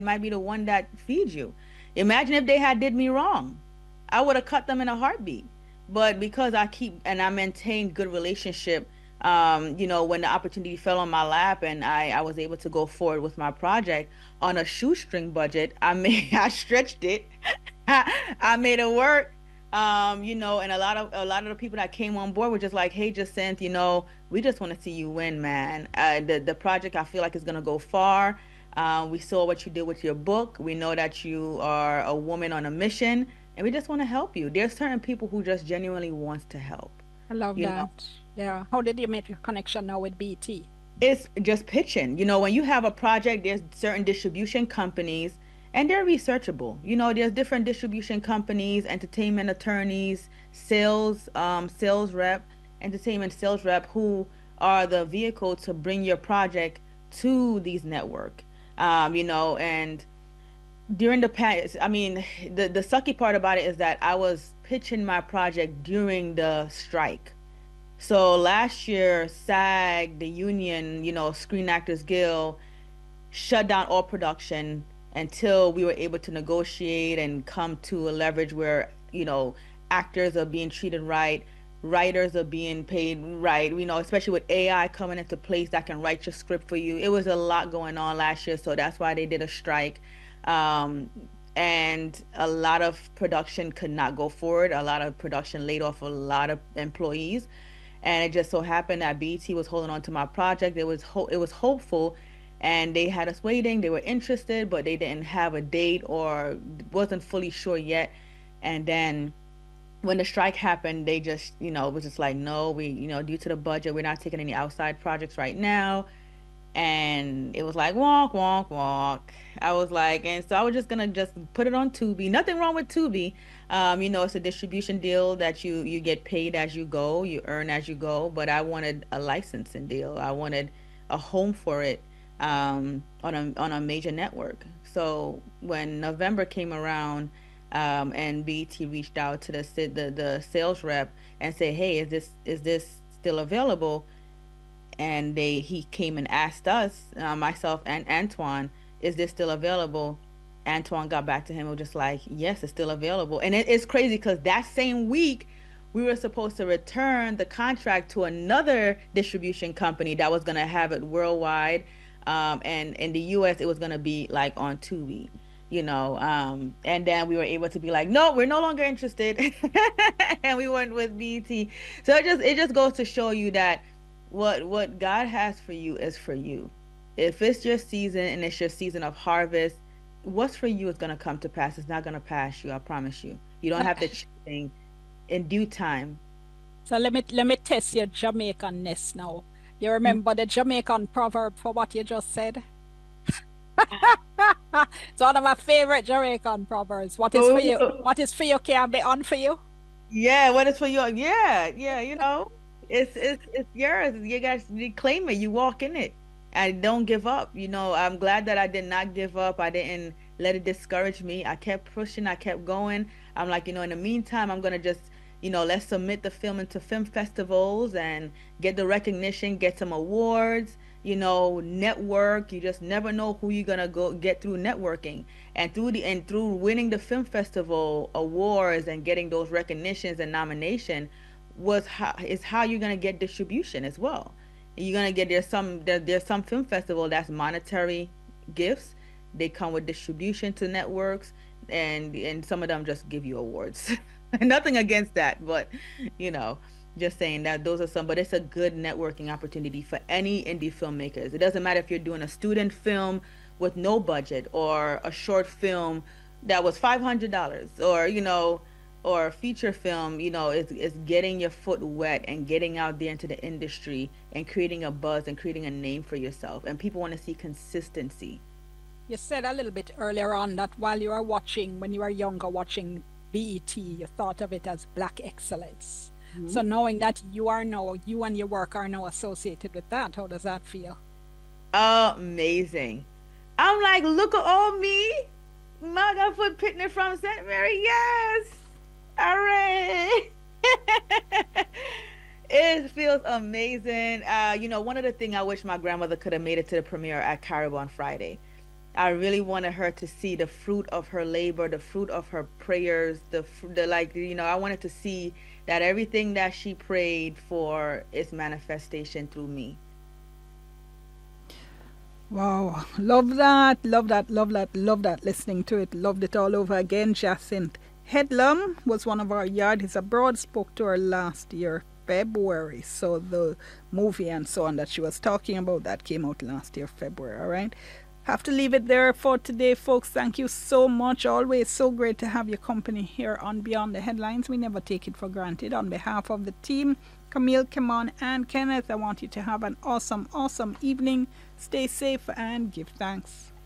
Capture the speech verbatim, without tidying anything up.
might be the one that feeds you. Imagine if they had did me wrong. I would have cut them in a heartbeat. But because I keep and I maintain good relationship, um, you know, when the opportunity fell on my lap and I, I was able to go forward with my project on a shoestring budget, I made I stretched it. I made it work. Um, you know, and a lot of a lot of the people that came on board were just like, "Hey, Jacinth, you know, we just want to see you win, man. Uh, the the project I feel like is gonna go far. Uh, we saw what you did with your book. We know that you are a woman on a mission, and we just want to help you. There's certain people who just genuinely wants to help. I love You know, that. Yeah. How did you make your connection now with B T? it's just pitching. You know, when you have a project, there's certain distribution companies and they're researchable. You know, there's different distribution companies, entertainment attorneys, sales, um, sales rep, entertainment sales rep who are the vehicle to bring your project to these network. Um, you know, and during the past, I mean, the the sucky part about it is that I was pitching my project during the strike. So last year, SAG, the union, you know, Screen Actors Guild, shut down all production until we were able to negotiate and come to a leverage where, you know, actors are being treated right, writers are being paid right, you know, especially with A I coming into place that can write your script for you. It was a lot going on last year, so that's why they did a strike. Um, and a lot of production could not go forward. A lot of production laid off a lot of employees. And it just so happened that B E T was holding on to my project. It was ho- it was hopeful, and they had us waiting. They were interested, but they didn't have a date or wasn't fully sure yet. And then when the strike happened, they just, you know, it was just like, no, we, you know, due to the budget, we're not taking any outside projects right now. And it was like walk, walk, walk. I was like, and so I was just gonna just put it on Tubi. Nothing wrong with Tubi. Um, you know, it's a distribution deal that you you get paid as you go, you earn as you go. But I wanted a licensing deal. I wanted a home for it, um, on a on a major network. So when November came around, um, and B E T reached out to the the the sales rep and say, hey, is this is this still available? And they he came and asked us, uh, myself and Antoine, is this still available? Antoine got back to him and was just like, yes, it's still available. And it, it's crazy because that same week we were supposed to return the contract to another distribution company that was going to have it worldwide, um, and in the US it was going to be like on Tubi, you know, um, and then we were able to be like, no, we're no longer interested. And we went with BT. So it just it just goes to show you that what what God has for you is for you. If it's your season and it's your season of harvest, what's for you is gonna come to pass. It's not gonna pass you. I promise you. You don't have to chase things in due time. So let me let me test your Jamaicanness now. You remember the Jamaican proverb for what you just said? It's one of my favorite Jamaican proverbs. What is for you? Oh, What is for you can be on for you. yeah, what is for you? Yeah, yeah, you know, it's it's it's yours. You guys, you claim it. You walk in it, and don't give up. You know, I'm glad that I did not give up. I didn't let it discourage me. I kept pushing. I kept going. I'm like, you know, in the meantime, I'm gonna just, you know, let's submit the film into film festivals and get the recognition, get some awards. You know, network. You just never know who you're gonna go get through networking and through the and through winning the film festival awards and getting those recognitions and nomination was how is how you're gonna get distribution as well. You're gonna get there's some there, there's some film festival that's monetary gifts. They come with distribution to networks, and and some of them just give you awards. Nothing against that, but you know, just saying that those are some. But it's a good networking opportunity for any indie filmmakers. It doesn't matter if you're doing a student film with no budget or a short film that was five hundred dollars, or you know, or a feature film. You know, it's it's getting your foot wet and getting out there into the industry and creating a buzz and creating a name for yourself. And people want to see consistency. You said a little bit earlier on that while you were watching, when you were younger, watching B E T, you thought of it as black excellence. So Mhm. knowing that you are now, you and your work are now associated with that, how does that feel? Amazing. I'm like, look at all me. Maga foot picnic from Saint Mary. Yes. All right. It feels amazing. Uh, you know, one of the things I wish my grandmother could have made it to the premiere at Caribou on Friday. I really wanted her to see the fruit of her labor, the fruit of her prayers, the fr- the like, you know, I wanted to see that everything that she prayed for is manifestation through me. Wow, love that, love that, love that, love that. Listening to it, loved it all over again. Jacinth Headlam was one of our Yardies abroad, spoke to her last year, February. So the movie and so on that she was talking about, that came out last year, February, all right? Have to leave it there for today, folks. Thank you so much. Always so great to have your company here on Beyond the Headlines. We never take it for granted. On behalf of the team, Camille, Kimon, and Kenneth, I want you to have an awesome, awesome evening. Stay safe and give thanks.